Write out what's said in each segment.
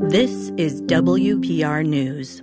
This is WPR News.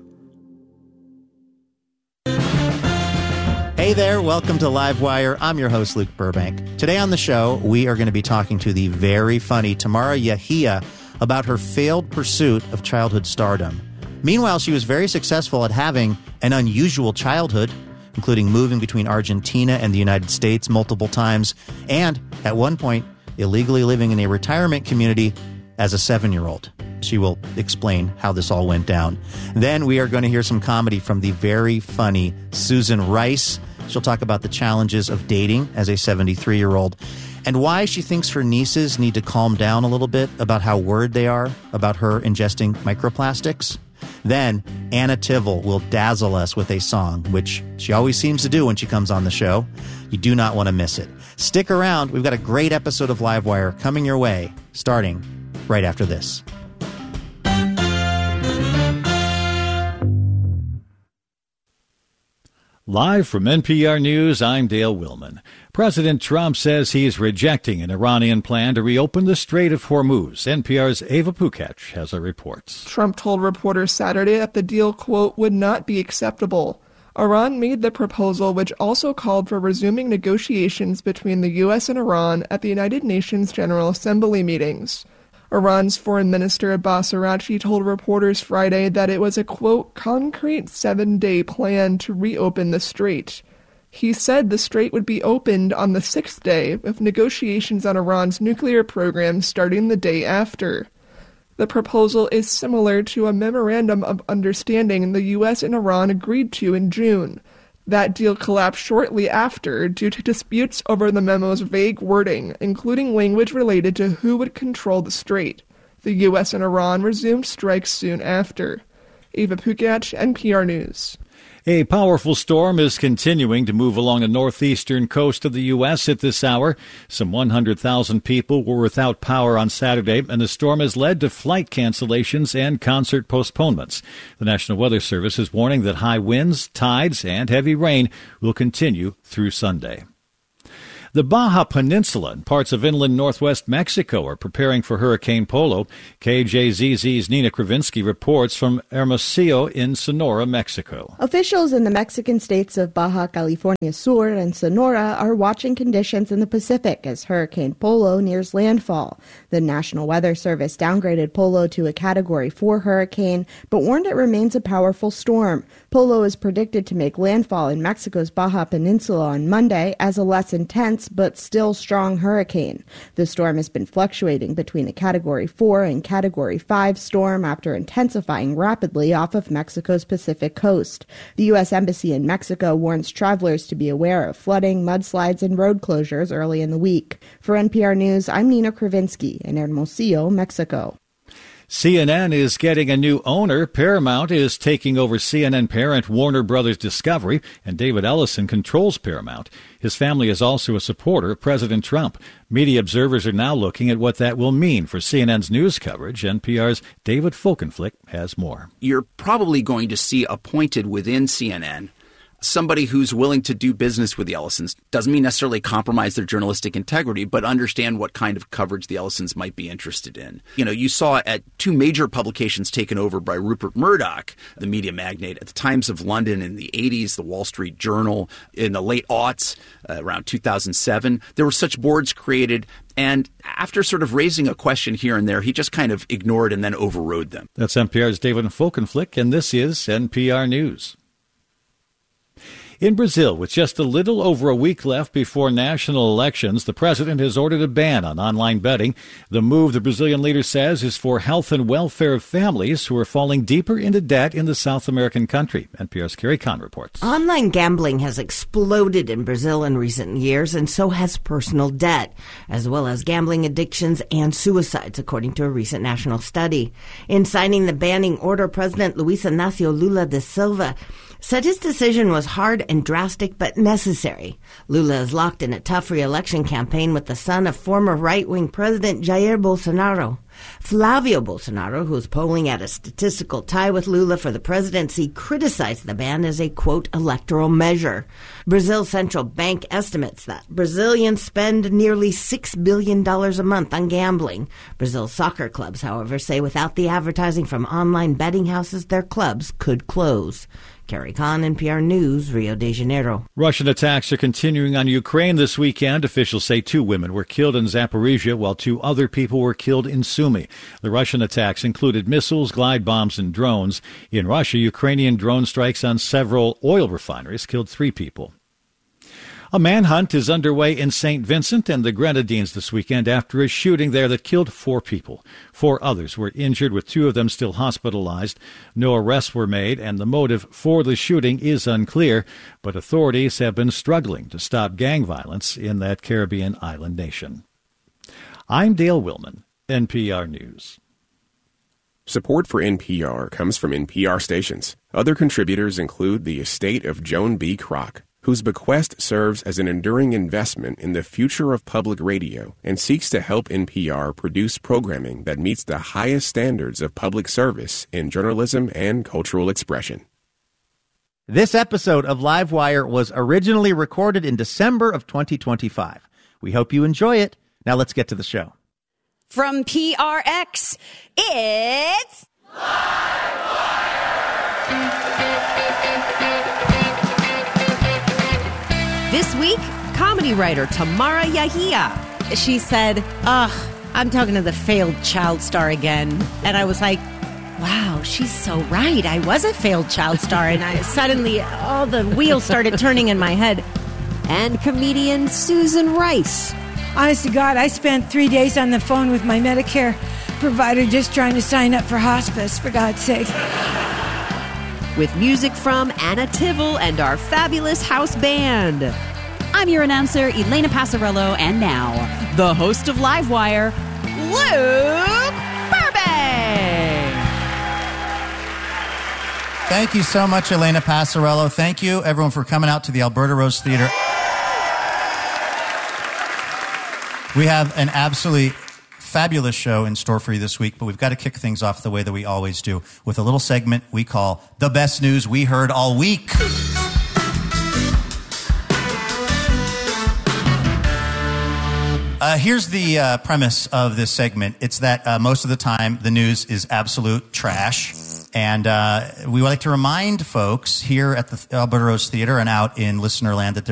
Hey there, welcome to Livewire. I'm your host, Luke Burbank. Today on the show, we are going to be talking to the very funny Tamara Yahia about her failed pursuit of childhood stardom. Meanwhile, she was very successful at having an unusual childhood, including moving between Argentina and the United States multiple times, and at one point, illegally living in a retirement community as a 7-year-old. She will explain how this all went down. Then we are going to hear some comedy from the very funny Susan Rice. She'll talk about the challenges of dating as a 73-year-old and why she thinks her nieces need to calm down a little bit about how worried they are about her ingesting microplastics. Then Anna Tivel will dazzle us with a song, which she always seems to do when she comes on the show. You do not want to miss it. Stick around. We've got a great episode of Livewire coming your way, starting right after this. Live from NPR News, I'm Dale Willman. President Trump says he's rejecting an Iranian plan to reopen the Strait of Hormuz. NPR's Ava Pukach has our reports. Trump told reporters Saturday that the deal, quote, would not be acceptable. Iran made the proposal, which also called for resuming negotiations between the U.S. and Iran at the United Nations General Assembly meetings. Iran's Foreign Minister Abbas Araghchi told reporters Friday that it was a, quote, concrete 7-day plan to reopen the strait. He said the strait would be opened on the 6th day, with negotiations on Iran's nuclear program starting the day after. The proposal is similar to a memorandum of understanding the U.S. and Iran agreed to in June. That deal collapsed shortly after due to disputes over the memo's vague wording, including language related to who would control the strait. The U.S. and Iran resumed strikes soon after. Ava Pukach, NPR News. A powerful storm is continuing to move along the northeastern coast of the U.S. at this hour. Some 100,000 people were without power on Saturday, and the storm has led to flight cancellations and concert postponements. The National Weather Service is warning that high winds, tides, and heavy rain will continue through Sunday. The Baja Peninsula and parts of inland northwest Mexico are preparing for Hurricane Polo. KJZZ's Nina Kravinsky reports from Hermosillo in Sonora, Mexico. Officials in the Mexican states of Baja California Sur and Sonora are watching conditions in the Pacific as Hurricane Polo nears landfall. The National Weather Service downgraded Polo to a Category 4 hurricane, but warned it remains a powerful storm. Polo is predicted to make landfall in Mexico's Baja Peninsula on Monday as a less intense but still strong hurricane. The storm has been fluctuating between a Category 4 and Category 5 storm after intensifying rapidly off of Mexico's Pacific coast. The U.S. Embassy in Mexico warns travelers to be aware of flooding, mudslides, and road closures early in the week. For NPR News, I'm Nina Kravinsky in Hermosillo, Mexico. CNN is getting a new owner. Paramount is taking over CNN parent Warner Brothers Discovery, and David Ellison controls Paramount. His family is also a supporter of President Trump. Media observers are now looking at what that will mean for CNN's news coverage. NPR's David Folkenflik has more. You're probably going to see appointed within CNN somebody who's willing to do business with the Ellisons. Doesn't mean necessarily compromise their journalistic integrity, but understand what kind of coverage the Ellisons might be interested in. You know, you saw at two major publications taken over by Rupert Murdoch, the media magnate, at the Times of London in the 80s, the Wall Street Journal in the late aughts, around 2007. There were such boards created, and after sort of raising a question here and there, he just kind of ignored and then overrode them. That's NPR's David Folkenflik, and this is NPR News. In Brazil, with just a little over a week left before national elections, the president has ordered a ban on online betting. The move, the Brazilian leader says, is for health and welfare of families who are falling deeper into debt in the South American country. NPR's Carrie Kahn reports. Online gambling has exploded in Brazil in recent years, and so has personal debt, as well as gambling addictions and suicides, according to a recent national study. In signing the banning order, President Luiz Inácio Lula da Silva said his decision was hard and drastic but necessary. Lula is locked in a tough re-election campaign with the son of former right-wing President Jair Bolsonaro. Flavio Bolsonaro, who's polling at a statistical tie with Lula for the presidency, criticized the ban as a, quote, electoral measure. Brazil's central bank estimates that Brazilians spend nearly $6 billion a month on gambling. Brazil's soccer clubs, however, say without the advertising from online betting houses, their clubs could close. Carrie Kahn, NPR News, Rio de Janeiro. Russian attacks are continuing on Ukraine this weekend. Officials say 2 women were killed in Zaporizhia, while 2 other people were killed in Sumy. The Russian attacks included missiles, glide bombs, and drones. In Russia, Ukrainian drone strikes on several oil refineries killed 3 people. A manhunt is underway in St. Vincent and the Grenadines this weekend after a shooting there that killed 4 people. 4 others were injured, with 2 of them still hospitalized. No arrests were made, and the motive for the shooting is unclear, but authorities have been struggling to stop gang violence in that Caribbean island nation. I'm Dale Willman, NPR News. Support for NPR comes from NPR stations. Other contributors include the estate of Joan B. Kroc, whose bequest serves as an enduring investment in the future of public radio and seeks to help NPR produce programming that meets the highest standards of public service in journalism and cultural expression. This episode of Livewire was originally recorded in December of 2025. We hope you enjoy it. Now let's get to the show. From PRX, it's Livewire! This week, comedy writer Tamara Yahia. She said, I'm talking to the failed child star again. And I was like, wow, she's so right. I was a failed child star. And I suddenly, all the wheels started turning in my head. And comedian Susan Rice. Honest to God, I spent 3 days on the phone with my Medicare provider just trying to sign up for hospice, for God's sake. With music from Anna Tivell and our fabulous house band. I'm your announcer, Elena Passarello, and now, the host of Livewire, Luke Burbank! Thank you so much, Elena Passarello. Thank you, everyone, for coming out to the Alberta Rose Theater. We have an absolutely fabulous show in store for you this week, but we've got to kick things off the way that we always do with a little segment we call The Best News We Heard All Week. Here's the premise of this segment. It's that most of the time the news is absolute trash. And we would like to remind folks here at the Alberta Rose Theater and out in listener land that